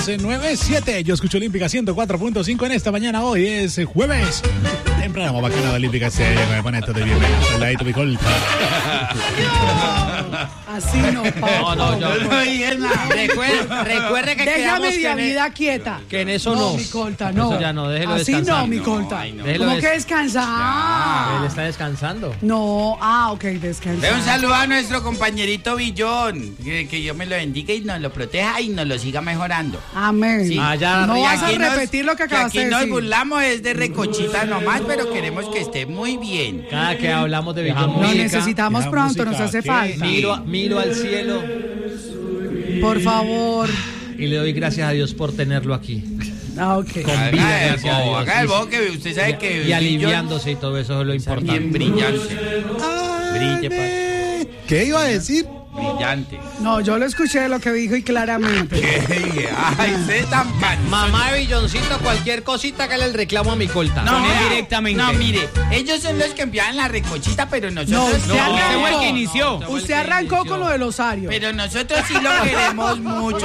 9:07. Yo escucho Olímpica 104.5 en esta mañana. Hoy es jueves. Temprano, bacana de Olímpica. Me pone esto de bienvenido. Soldadito mi colta. Así no, papá. No, dije nada. Recuerde que déjame quedamos mi vida quieta. Que en eso no. No, mi colta, no. Eso ya no, déjelo así descansar. no, mi colta. No. ¿Cómo que descansar? Él está descansando. No, ok, descansar. Un saludo a nuestro compañerito Billón. Que Dios me lo bendiga y nos lo proteja y nos lo siga mejorando. Amén. Sí. No Y vas a aquí repetir lo que acabas de aquí decir. nos burlamos es de recochita nomás, pero queremos que esté muy bien. Cada que hablamos de Billón Lo Música, necesitamos pronto, nos hace falta. miro al cielo Por favor. y le doy gracias a Dios por tenerlo aquí. Ok. Con vida, gracias a Dios. Haga el bobo que usted sabe que Y aliviándose y todo eso es lo importante. bien brillante. Brille, ¿Qué iba a decir? brillante. No, yo lo escuché lo que dijo y claramente. ¿Qué dije? Ay, usted tan cansón. Mamá de Billoncito, cualquier cosita que le reclamo a mi colta. No, Mira, directamente. No, mire, ellos son los que envían la recochita, pero No, nosotros usted arrancó. fue el Usted que arrancó inició. con lo del osario. Pero nosotros sí lo queremos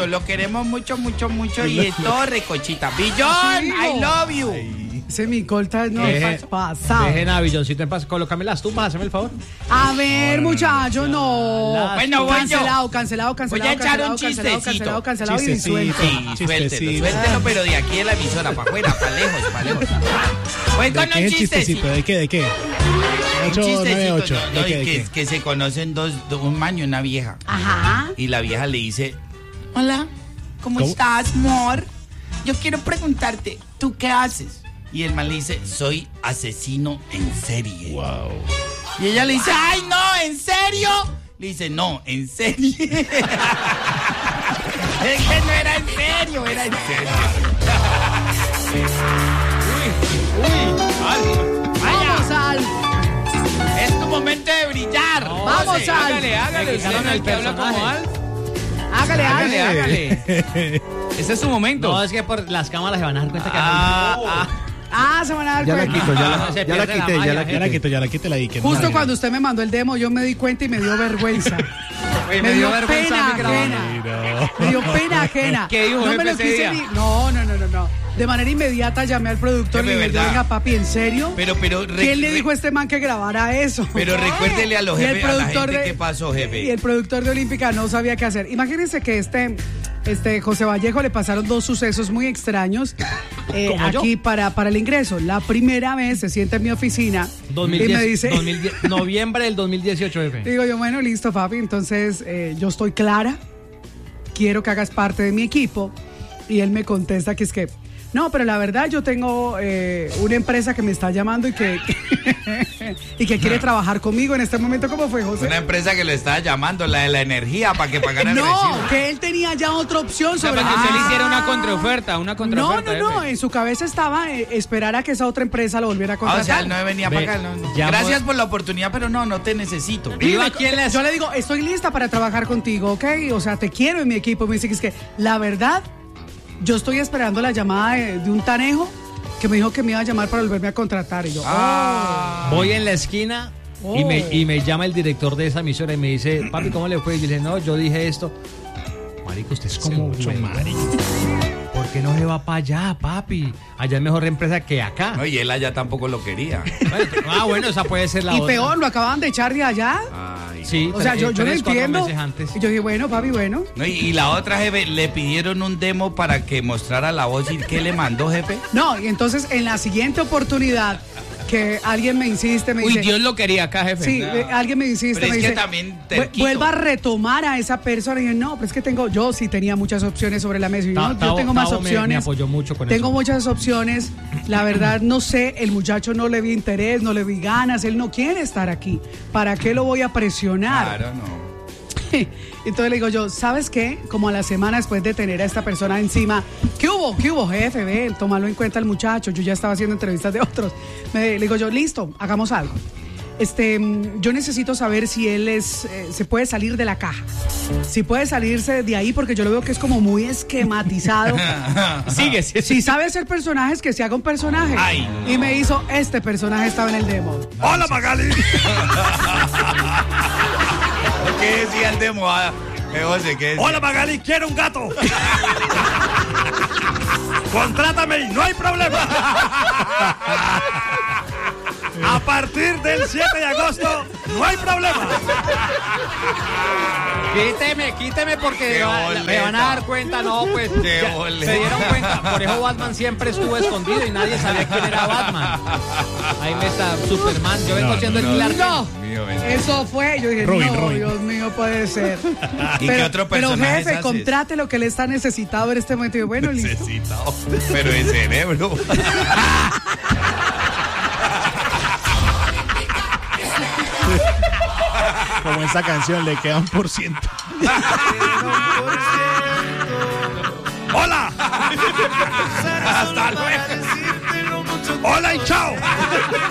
mucho y es todo recochita. Billón, Sí, I love you. Ese mi colta no Deje- pasado. Dejen a Billoncito en paz. Colócame las tumbas, hazme el favor. A ver, muchachos, no. Bueno, voy yo. Cancelado. Voy a echar un chistecito. Cancelado y Chistecito. disuelto. Sí, suéltelo, pero de aquí de la emisora, para afuera, para lejos. Voy con ¿De qué un es el chistecito? chistecito. ¿De qué? Un 898. chistecito, ¿De no, qué? y ¿De qué? que se conocen un man y una vieja. Ajá. Y la vieja le dice, hola, ¿cómo ¿Cómo? estás, amor? Yo quiero preguntarte, ¿tú qué haces? Y el man le dice, soy asesino en serie. Wow. Y ella le dice, ¡ay, no! ¿En serio? Le dice, no, en serie. Es que no era en serio, era en serio. Vamos, Al. Es tu momento de brillar. Vamos, José. Al. Me quitaron el personaje. Hágale. Ese es su momento. No, es que por las cámaras se van a dar cuenta que Se van a dar Ya la cuenta. quito, Se ya la pierde quité, la ya magia, la gente. Ya la quité la di. que no Justo la- cuando usted me mandó el demo, yo me di cuenta y me dio vergüenza. Me dio vergüenza pena a mí grabando. ajena. Me dio pena ajena. ¿Qué dijo No me jefe lo ese quise día? ni. No. De manera inmediata llamé al productor y Jefe, le dije, ¿verdad? venga, papi, ¿en serio? Pero ¿Quién le dijo a este man que grabara eso? Pero recuérdele a los Y el jefes, a la productor gente de- qué pasó, jefe. Y el productor de Olímpica no sabía qué hacer. Imagínense que José Vallejo le pasaron 2 sucesos muy extraños aquí para el ingreso. La primera vez se sienta en mi oficina y me dice... 2010, noviembre del 2018, jefe. Digo yo, bueno, listo, papi, entonces yo estoy clara, quiero que hagas parte de mi equipo. Y él me contesta que es que, no, pero la verdad yo tengo una empresa que me está llamando y que quiere trabajar conmigo en este momento. ¿Cómo fue, José? Una empresa que lo estaba llamando, la de la energía, para que pagara el No, recibo. que él tenía ya otra opción O sea, sobre para que usted le hiciera una Ah. contraoferta, No, en su cabeza estaba esperar a que esa otra empresa lo volviera a O contratar. sea, él no venía Ve, para acá. No. llamo- Gracias por la oportunidad, pero no te necesito. Yo le digo, estoy lista para trabajar contigo, ¿ok? O sea, te quiero en mi equipo. Me dice que es que, la verdad, yo estoy esperando la llamada de un tanejo que me dijo que me iba a llamar para volverme a contratar. Y yo, Voy en la esquina y me llama el director de esa emisora y me dice, papi, ¿cómo le fue? Y yo le dije, no, yo dije esto. Marico, usted es como mucho güey. marico. ¿Por qué no se va para allá, papi? Allá es mejor empresa que acá. No, y él allá tampoco lo quería. Bueno, esa puede ser la y otra. peor, lo acaban de echar de allá. Ay. Sí, O sea, yo no 3-4 entiendo. meses antes. Y yo dije, bueno, papi, bueno. No, y la otra, jefe, le pidieron un demo para que mostrara la voz. ¿Y qué le mandó, jefe? No, y entonces en la siguiente oportunidad que alguien me insiste, me Uy, dice... Dios lo quería acá, jefe. Sí, alguien me insiste, Pero me es que dice, también terquito. vuelva a retomar a esa persona. Y dije, no, pero es que yo sí tenía muchas opciones sobre la mesa. Y yo, yo tengo más Tavo opciones. me apoyó mucho con Tengo eso. muchas opciones. La verdad, no sé, el muchacho no le vi interés, no le vi ganas, él no quiere estar aquí. ¿Para qué lo voy a presionar? Claro, no. Entonces le digo yo, ¿sabes qué? Como a la semana después de tener a esta persona encima, ¿qué hubo, jefe? Ven, tómalo en cuenta el muchacho. Yo ya estaba haciendo entrevistas de otros. Le digo yo, listo, hagamos algo. Yo necesito saber si él se puede salir de la caja. Si puede salirse de ahí, porque yo lo veo que es como muy esquematizado. Sigue. Si sabe hacer personajes, que se haga un personaje. Ay, no. Y me hizo, este personaje estaba en el demo. ¡Hola, Magali! ¿Qué decía el demo? José, ¿qué decía? Hola Magali, quiero un gato. Contrátame y no hay problema. A partir del 7 de agosto, no hay problema. Quíteme porque Qué me van a dar cuenta, no, pues Qué ya boleta. se dieron cuenta, por eso Batman siempre estuvo escondido y nadie sabía quién era Batman. Ahí me está Superman, yo vengo siendo el Clark Kent. No, eso fue. Yo dije, Robin, no, Robin. Dios mío, puede ser. ¿Y qué otro pero personaje jefe, haces? contrate lo que él está necesitado en este momento. Y yo, bueno, listo. Necesitado, pero de cerebro. Como esa canción, le queda 1%. ¡Hola! ¡Hasta luego! ¡Hola y chao!